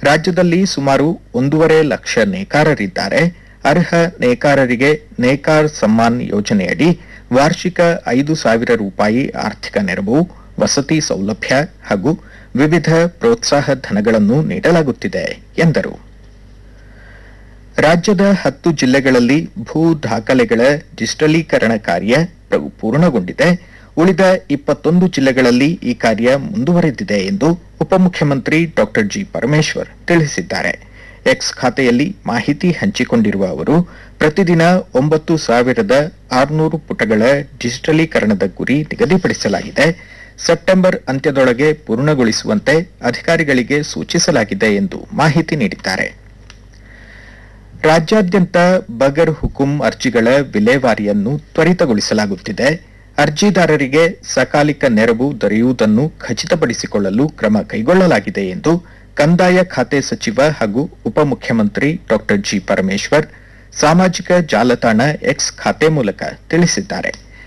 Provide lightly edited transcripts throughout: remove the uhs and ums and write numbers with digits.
ರಾಜ್ಯದಲ್ಲಿ ಸುಮಾರು 1.5 ಲಕ್ಷ ನೇಕಾರರಿದ್ದಾರೆ. ಅರ್ಹ ನೇಕಾರರಿಗೆ ನೇಕಾರ್ ಸಮ್ಮಾನ್ ಯೋಜನೆಯಡಿ ವಾರ್ಷಿಕ 5,000 ರೂಪಾಯಿ ಆರ್ಥಿಕ ನೆರವು, ವಸತಿ ಸೌಲಭ್ಯ ಹಾಗೂ ವಿವಿಧ ಪ್ರೋತ್ಸಾಹ ಧನಗಳನ್ನು ನೀಡಲಾಗುತ್ತಿದೆ ಎಂದರು. ರಾಜ್ಯದ 10 ಜಿಲ್ಲೆಗಳಲ್ಲಿ ಭೂ ದಾಖಲೆಗಳ ಡಿಜಿಟಲೀಕರಣ ಕಾರ್ಯ ಪೂರ್ಣಗೊಂಡಿದೆ. ಉಳಿದ 21 ಜಿಲ್ಲೆಗಳಲ್ಲಿ ಈ ಕಾರ್ಯ ಮುಂದುವರೆದಿದೆ ಎಂದು ಉಪಮುಖ್ಯಮಂತ್ರಿ ಡಾ ಜಿ. ಪರಮೇಶ್ವರ್ ತಿಳಿಸಿದ್ದಾರೆ. ಎಕ್ಸ್ ಖಾತೆಯಲ್ಲಿ ಮಾಹಿತಿ ಹಂಚಿಕೊಂಡಿರುವ ಅವರು, ಪ್ರತಿದಿನ 9,600 ಪುಟಗಳ ಡಿಜಿಟಲೀಕರಣದ ಗುರಿ ನಿಗದಿಪಡಿಸಲಾಗಿದೆ. ಸೆಪ್ಟೆಂಬರ್ ಅಂತ್ಯದೊಳಗೆ ಪೂರ್ಣಗೊಳಿಸುವಂತೆ ಅಧಿಕಾರಿಗಳಿಗೆ ಸೂಚಿಸಲಾಗಿದೆ ಎಂದು ಮಾಹಿತಿ ನೀಡಿದ್ದಾರೆ. ರಾಜ್ಯಾದ್ಯಂತ ಬಗರ್ ಹುಕುಂ ಅರ್ಜಿಗಳ ವಿಲೇವಾರಿಯನ್ನು ತ್ವರಿತಗೊಳಿಸಲಾಗುತ್ತಿದೆ. ಅರ್ಜಿದಾರರಿಗೆ ಸಕಾಲಿಕ ನೆರವು ದೊರೆಯುವುದನ್ನು ಖಚಿತಪಡಿಸಿಕೊಳ್ಳಲು ಕ್ರಮ ಕೈಗೊಳ್ಳಲಾಗಿದೆ ಎಂದು ಕಂದಾಯ ಖಾತೆ ಸಚಿವ ಹಾಗೂ ಉಪಮುಖ್ಯಮಂತ್ರಿ ಡಾ ಜಿ. ಪರಮೇಶ್ವರ್ ಸಾಮಾಜಿಕ ಜಾಲತಾಣ ಎಕ್ಸ್ ಖಾತೆ ಮೂಲಕ ತಿಳಿಸಿದ್ದಾರೆ.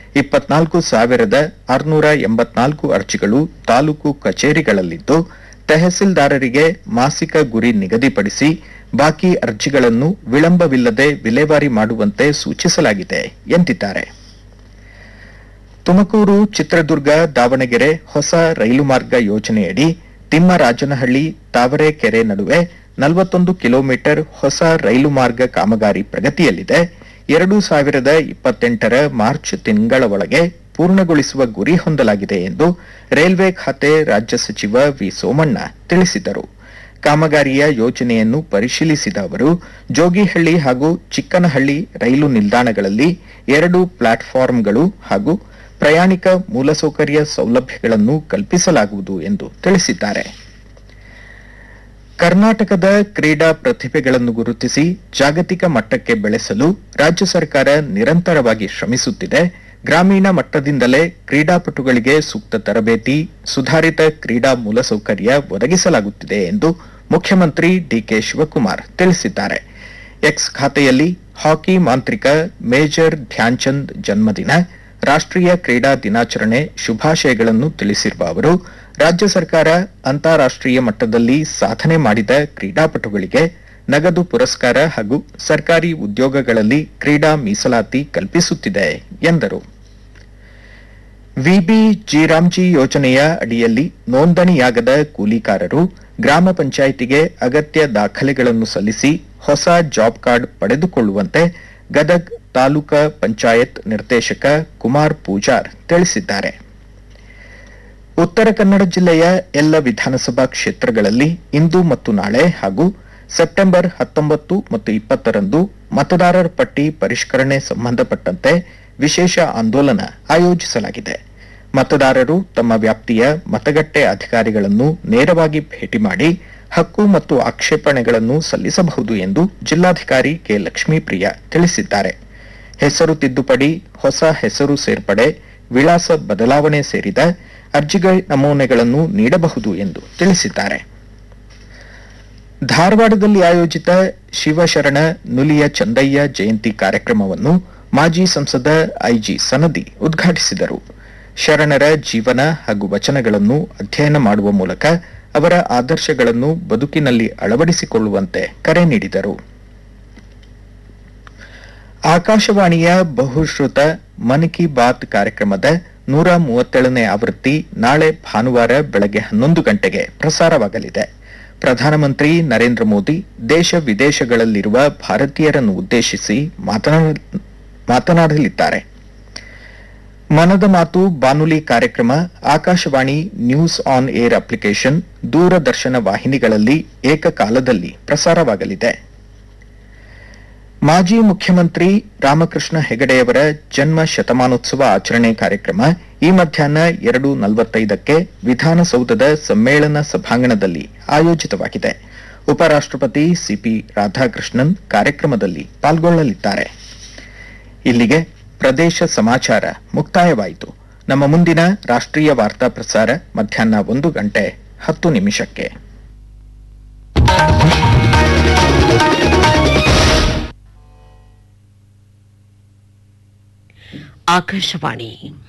24,684 ಅರ್ಜಿಗಳು ತಾಲೂಕು ಕಚೇರಿಗಳಲ್ಲಿದ್ದು, ತಹಸೀಲ್ದಾರರಿಗೆ ಮಾಸಿಕ ಗುರಿ ನಿಗದಿಪಡಿಸಿ ಬಾಕಿ ಅರ್ಜಿಗಳನ್ನು ವಿಳಂಬವಿಲ್ಲದೆ ವಿಲೇವಾರಿ ಮಾಡುವಂತೆ ಸೂಚಿಸಲಾಗಿದೆ ಎಂದಿದ್ದಾರೆ. ತುಮಕೂರು, ಚಿತ್ರದುರ್ಗ, ದಾವಣಗೆರೆ ಹೊಸ ರೈಲು ಮಾರ್ಗ ಯೋಜನೆಯಡಿ ತಿಮ್ಮರಾಜನಹಳ್ಳಿ ತಾವರೆಕೆರೆ ನಡುವೆ 41 ಕಿಲೋಮೀಟರ್ ಹೊಸ ರೈಲು ಮಾರ್ಗ ಕಾಮಗಾರಿ ಪ್ರಗತಿಯಲ್ಲಿದೆ. 2028ರ ಮಾರ್ಚ್ ತಿಂಗಳ ಒಳಗೆ ಪೂರ್ಣಗೊಳಿಸುವ ಗುರಿ ಹೊಂದಲಾಗಿದೆ ಎಂದು ರೈಲ್ವೆ ಖಾತೆ ರಾಜ್ಯ ಸಚಿವ ವಿ. ಸೋಮಣ್ಣ ತಿಳಿಸಿದರು. ಕಾಮಗಾರಿಯ ಯೋಜನೆಯನ್ನು ಪರಿಶೀಲಿಸಿದ ಅವರು, ಜೋಗಿಹಳ್ಳಿ ಹಾಗೂ ಚಿಕ್ಕನಹಳ್ಳಿ ರೈಲು ನಿಲ್ದಾಣಗಳಲ್ಲಿ 2 ಪ್ಲಾಟ್ಫಾರ್ಮ್ಗಳು ಹಾಗೂ ಪ್ರಯಾಣಿಕ ಮೂಲಸೌಕರ್ಯ ಸೌಲಭ್ಯಗಳನ್ನು ಕಲ್ಪಿಸಲಾಗುವುದು ಎಂದು ತಿಳಿಸಿದ್ದಾರೆ. ಕರ್ನಾಟಕದ ಕ್ರೀಡಾ ಪ್ರತಿಭೆಗಳನ್ನು ಗುರುತಿಸಿ ಜಾಗತಿಕ ಮಟ್ಟಕ್ಕೆ ಬೆಳೆಸಲು ರಾಜ್ಯ ಸರ್ಕಾರ ನಿರಂತರವಾಗಿ ಶ್ರಮಿಸುತ್ತಿದೆ. ಗ್ರಾಮೀಣ ಮಟ್ಟದಿಂದಲೇ ಕ್ರೀಡಾಪಟುಗಳಿಗೆ ಸೂಕ್ತ ತರಬೇತಿ, ಸುಧಾರಿತ ಕ್ರೀಡಾ ಮೂಲಸೌಕರ್ಯ ಒದಗಿಸಲಾಗುತ್ತಿದೆ ಎಂದು ಮುಖ್ಯಮಂತ್ರಿ ಡಿಕೆ ಶಿವಕುಮಾರ್ ತಿಳಿಸಿದ್ದಾರೆ. ಎಕ್ಸ್ ಖಾತೆಯಲ್ಲಿ ಹಾಕಿ ಮಾಂತ್ರಿಕ ಮೇಜರ್ ಧ್ಯಾನ್ಚಂದ್ ಜನ್ಮದಿನ, ರಾಷ್ಟ್ರೀಯ ಕ್ರೀಡಾ ದಿನಾಚರಣೆ ಶುಭಾಶಯಗಳನ್ನು ತಿಳಿಸಿರುವ ಅವರು, ರಾಜ್ಯ ಸರ್ಕಾರ ಅಂತಾರಾಷ್ಟ್ರೀಯ ಮಟ್ಟದಲ್ಲಿ ಸಾಧನೆ ಮಾಡಿದ ಕ್ರೀಡಾಪಟುಗಳಿಗೆ ನಗದು ಪುರಸ್ಕಾರ ಹಾಗೂ ಸರ್ಕಾರಿ ಉದ್ಯೋಗಗಳಲ್ಲಿ ಕ್ರೀಡಾ ಮೀಸಲಾತಿ ಕಲ್ಪಿಸುತ್ತಿದೆ ಎಂದರು. ವಿಬಿ ಜೀರಾಮ್ಜಿ ಯೋಜನೆಯ ಅಡಿಯಲ್ಲಿ ನೋಂದಣಿಯಾಗದ ಕೂಲಿಕಾರರು ಗ್ರಾಮ ಪಂಚಾಯಿತಿಗೆ ಅಗತ್ಯ ದಾಖಲೆಗಳನ್ನು ಸಲ್ಲಿಸಿ ಹೊಸ ಜಾಬ್ ಕಾರ್ಡ್ ಪಡೆದುಕೊಳ್ಳುವಂತೆ ಗದಗ್ ತಾಲೂಕಾ ಪಂಚಾಯತ್ ನಿರ್ದೇಶಕ ಕುಮಾರ್ ಪೂಜಾರ್ ತಿಳಿಸಿದ್ದಾರೆ. ಉತ್ತರ ಕನ್ನಡ ಜಿಲ್ಲೆಯ ಎಲ್ಲ ವಿಧಾನಸಭಾ ಕ್ಷೇತ್ರಗಳಲ್ಲಿ ಇಂದು ಮತ್ತು ನಾಳೆ ಹಾಗೂ ಸೆಪ್ಟೆಂಬರ್ 19 ಮತ್ತು 20ರಂದು ಮತದಾರರ ಪಟ್ಟಿ ಪರಿಷ್ಕರಣೆ ಸಂಬಂಧಪಟ್ಟಂತೆ ವಿಶೇಷ ಆಂದೋಲನ ಆಯೋಜಿಸಲಾಗಿದೆ. ಮತದಾರರು ತಮ್ಮ ವ್ಯಾಪ್ತಿಯ ಮತಗಟ್ಟೆ ಅಧಿಕಾರಿಗಳನ್ನು ನೇರವಾಗಿ ಭೇಟಿ ಮಾಡಿ ಹಕ್ಕು ಮತ್ತು ಆಕ್ಷೇಪಣೆಗಳನ್ನು ಸಲ್ಲಿಸಬಹುದು ಎಂದು ಜಿಲ್ಲಾಧಿಕಾರಿ ಕೆ. ಲಕ್ಷ್ಮೀಪ್ರಿಯ ತಿಳಿಸಿದ್ದಾರೆ. ಹೆಸರು ತಿದ್ದುಪಡಿ, ಹೊಸ ಹೆಸರು ಸೇರ್ಪಡೆ, ವಿಳಾಸ ಬದಲಾವಣೆ ಸೇರಿದ ಅರ್ಜಿಗಳ ನಮೂನೆಗಳನ್ನು ನೀಡಬಹುದು ಎಂದು ತಿಳಿಸಿದ್ದಾರೆ. ಧಾರವಾಡದಲ್ಲಿ ಆಯೋಜಿತ ಶಿವಶರಣ ನುಲಿಯ ಚಂದಯ್ಯ ಜಯಂತಿ ಕಾರ್ಯಕ್ರಮವನ್ನು ಮಾಜಿ ಸಂಸದ ಐಜಿ ಸನದಿ ಉದ್ಘಾಟಿಸಿದರು. ಶರಣರ ಜೀವನ ಹಾಗೂ ವಚನಗಳನ್ನು ಅಧ್ಯಯನ ಮಾಡುವ ಮೂಲಕ ಅವರ ಆದರ್ಶಗಳನ್ನು ಬದುಕಿನಲ್ಲಿ ಅಳವಡಿಸಿಕೊಳ್ಳುವಂತೆ ಕರೆ ನೀಡಿದರು. ಆಕಾಶವಾಣಿಯ ಬಹುಶ್ರುತ ಮನ್ ಕಿ ಬಾತ್ ಕಾರ್ಯಕ್ರಮದ 137ನೇ ಆವೃತ್ತಿ ನಾಳೆ ಭಾನುವಾರ ಬೆಳಗ್ಗೆ 11 ಗಂಟೆಗೆ ಪ್ರಸಾರವಾಗಲಿದೆ. ಪ್ರಧಾನಮಂತ್ರಿ ನರೇಂದ್ರ ಮೋದಿ ದೇಶ ವಿದೇಶಗಳಲ್ಲಿರುವ ಭಾರತೀಯರನ್ನು ಉದ್ದೇಶಿಸಿ ಮಾತನಾಡಲಿದ್ದಾರೆ. ಮನದ ಮಾತು ಬಾನುಲಿ ಕಾರ್ಯಕ್ರಮ Akashvani news on air application, ದೂರದರ್ಶನ ವಾಹಿನಿಗಳಲ್ಲಿ ಏಕಕಾಲದಲ್ಲಿ ಪ್ರಸಾರವಾಗಲಿದೆ. ಮಾಜಿ ಮುಖ್ಯಮಂತ್ರಿ ರಾಮಕೃಷ್ಣ ಹೆಗಡೆಯವರ ಜನ್ಮ ಶತಮಾನೋತ್ಸವ ಆಚರಣೆ ಕಾರ್ಯಕ್ರಮ ಈ ಮಧ್ಯಾಹ್ನ 2:45ಕ್ಕೆ ವಿಧಾನಸೌಧದ ಸಮ್ಮೇಳನ ಸಭಾಂಗಣದಲ್ಲಿ ಆಯೋಜಿತವಾಗಿದೆ. ಉಪರಾಷ್ಟ್ರಪತಿ ಸಿಪಿ ರಾಧಾಕೃಷ್ಣನ್ ಕಾರ್ಯಕ್ರಮದಲ್ಲಿ ಪಾಲ್ಗೊಳ್ಳಲಿದ್ದಾರೆ. ಇಲ್ಲಿಗೆ ಪ್ರದೇಶ ಸಮಾಚಾರ ಮುಕ್ತಾಯವಾಯಿತು. ನಮ್ಮ ಮುಂದಿನ ರಾಷ್ಟ್ರೀಯ ವಾರ್ತಾ ಪ್ರಸಾರ ಮಧ್ಯಾಹ್ನ 1:10 ಆಕಾಶವಾಣಿ